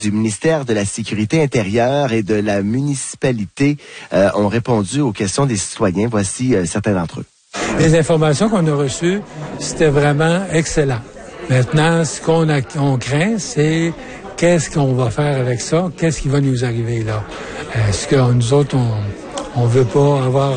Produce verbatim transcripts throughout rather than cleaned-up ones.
du ministère de la Sécurité intérieure et de la municipalité euh, ont répondu aux questions des citoyens. Voici euh, certains d'entre eux. Les informations qu'on a reçues, c'était vraiment excellent. Maintenant, ce qu'on a, on craint, c'est qu'est-ce qu'on va faire avec ça? Qu'est-ce qui va nous arriver là? Est-ce que nous autres, on on veut pas avoir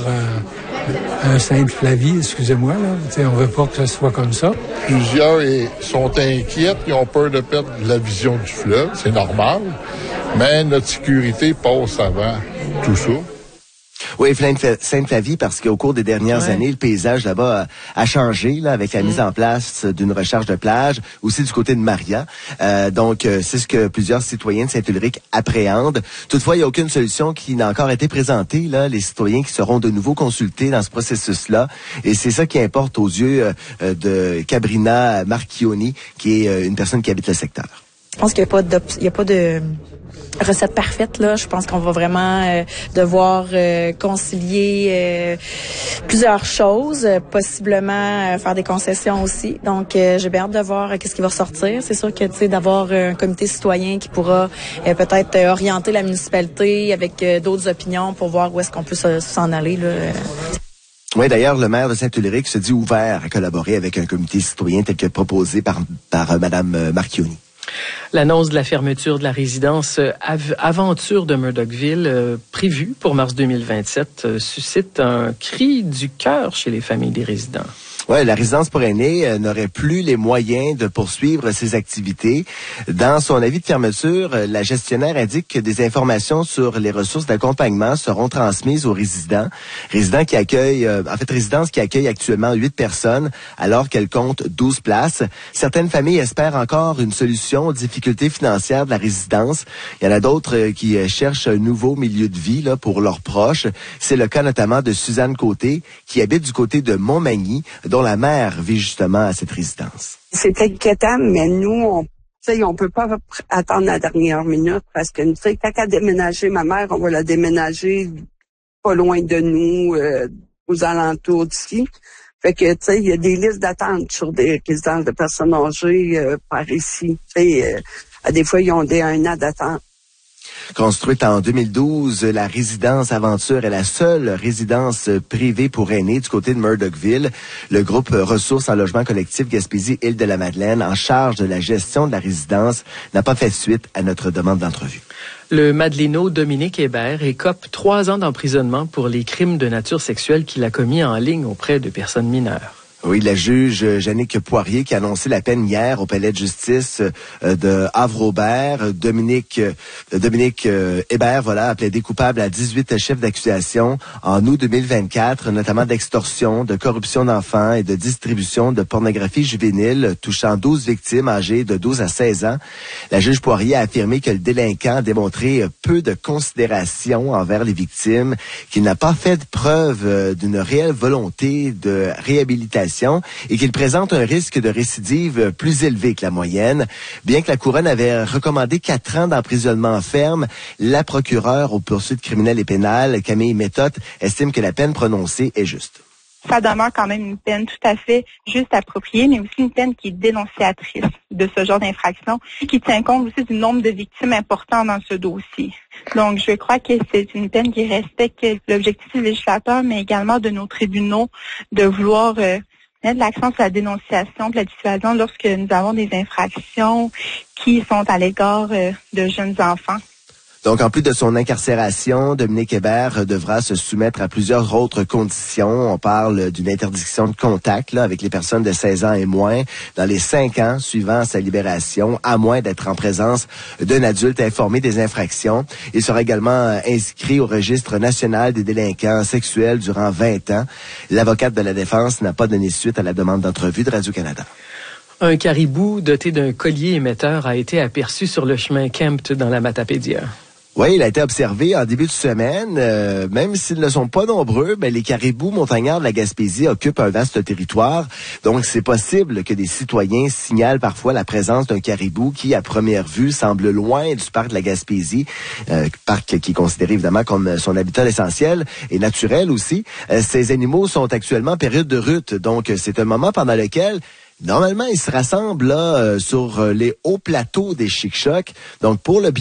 un, un simple Flavie, excusez-moi, là. T'sais, on veut pas que ce soit comme ça. Plusieurs sont inquiets, ils ont peur de perdre la vision du fleuve, c'est normal, mais notre sécurité passe avant tout ça. Oui, Sainte-Flavie, parce qu'au cours des dernières ouais. années, le paysage là-bas a, a changé là, avec la mmh. mise en place d'une recharge de plage, aussi du côté de Maria. Euh, donc, euh, c'est ce que plusieurs citoyens de Saint-Ulrich appréhendent. Toutefois, il n'y a aucune solution qui n'a encore été présentée. Là, les citoyens qui seront de nouveau consultés dans ce processus-là. Et c'est ça qui importe aux yeux euh, de Cabrina Marchioni, qui est euh, une personne qui habite le secteur. Je pense qu'il n'y a pas de, il y a pas de recette parfaite là. Je pense qu'on va vraiment euh, devoir euh, concilier euh, plusieurs choses, euh, possiblement euh, faire des concessions aussi. Donc, euh, j'ai bien hâte de voir euh, qu'est-ce qui va ressortir. C'est sûr que tu sais d'avoir euh, un comité citoyen qui pourra euh, peut-être euh, orienter la municipalité avec euh, d'autres opinions pour voir où est-ce qu'on peut se, s'en aller là. Euh. Oui, d'ailleurs, le maire de Saint-Ulrich se dit ouvert à collaborer avec un comité citoyen tel que proposé par par euh, Madame Marchioni. L'annonce de la fermeture de la résidence Av- Aventure de Murdochville, euh, prévue pour mars deux mille vingt-sept, euh, suscite un cri du cœur chez les familles des résidents. Ouais, la résidence pour aînés euh, n'aurait plus les moyens de poursuivre ses activités. Dans son avis de fermeture, euh, la gestionnaire indique que des informations sur les ressources d'accompagnement seront transmises aux résidents. Résidents qui accueillent, euh, en fait, résidence qui accueille actuellement huit personnes, alors qu'elle compte douze places. Certaines familles espèrent encore une solution aux difficultés financières de la résidence. Il y en a d'autres euh, qui euh, cherchent un nouveau milieu de vie là pour leurs proches. C'est le cas notamment de Suzanne Côté, qui habite du côté de Montmagny, dont la mère vit justement à cette résidence. C'est inquiétant, mais nous, on ne on peut pas attendre la dernière minute parce que, tu sais, quand elle a déménagé, ma mère, on va la déménager pas loin de nous, euh, aux alentours d'ici. Fait que, tu sais, il y a des listes d'attente sur des résidences de personnes âgées euh, par ici. Tu sais, euh, à des fois, ils ont des un an d'attente. Construite en deux mille douze, la résidence Aventure est la seule résidence privée pour aînés du côté de Murdochville. Le groupe Ressources en logement collectif Gaspésie-Île-de-la-Madeleine, en charge de la gestion de la résidence, n'a pas fait suite à notre demande d'entrevue. Le Madelino Dominique Hébert écope trois ans d'emprisonnement pour les crimes de nature sexuelle qu'il a commis en ligne auprès de personnes mineures. Oui, la juge Jannick Poirier qui a annoncé la peine hier au palais de justice de Havre-Aubert. Dominique Dominique Hébert, voilà, a plaidé coupable à dix-huit chefs d'accusation en août deux mille vingt-quatre, notamment d'extorsion, de corruption d'enfants et de distribution de pornographie juvénile, touchant douze victimes âgées de douze à seize ans. La juge Poirier a affirmé que le délinquant a démontré peu de considération envers les victimes, qu'il n'a pas fait de preuve d'une réelle volonté de réhabilitation et qu'il présente un risque de récidive plus élevé que la moyenne. Bien que la couronne avait recommandé quatre ans d'emprisonnement ferme, la procureure aux poursuites criminelles et pénales, Camille Méthode, estime que la peine prononcée est juste. Ça demeure quand même une peine tout à fait juste appropriée, mais aussi une peine qui est dénonciatrice de ce genre d'infraction, qui tient compte aussi du nombre de victimes importantes dans ce dossier. Donc, je crois que c'est une peine qui respecte l'objectif du législateur, mais également de nos tribunaux, de vouloir euh, mettre l'accent sur la dénonciation de la dissuasion lorsque nous avons des infractions qui sont à l'égard euh, de jeunes enfants. Donc, en plus de son incarcération, Dominique Hébert devra se soumettre à plusieurs autres conditions. On parle d'une interdiction de contact là, avec les personnes de seize ans et moins dans les cinq ans suivant sa libération, à moins d'être en présence d'un adulte informé des infractions. Il sera également inscrit au registre national des délinquants sexuels durant vingt ans. L'avocate de la défense n'a pas donné suite à la demande d'entrevue de Radio-Canada. Un caribou doté d'un collier émetteur a été aperçu sur le chemin Kempt dans la Matapédia. Oui, il a été observé en début de semaine. Euh, même s'ils ne sont pas nombreux, ben, les caribous montagnards de la Gaspésie occupent un vaste territoire. Donc, c'est possible que des citoyens signalent parfois la présence d'un caribou qui, à première vue, semble loin du parc de la Gaspésie. Euh, parc qui est considéré évidemment comme son habitat essentiel et naturel aussi. Euh, ces animaux sont actuellement en période de rut. Donc, c'est un moment pendant lequel normalement, ils se rassemblent là, euh, sur les hauts plateaux des Chic-Chocs. Donc, pour le